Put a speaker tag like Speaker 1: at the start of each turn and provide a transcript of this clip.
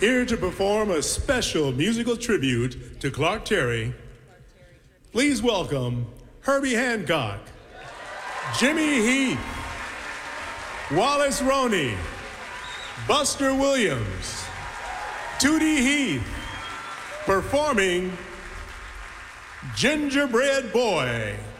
Speaker 1: Here to perform a special musical tribute to Clark Terry, please welcome Herbie Hancock, Jimmy Heath, Wallace Roney, Buster Williams, Tootie Heath, performing Gingerbread Boy.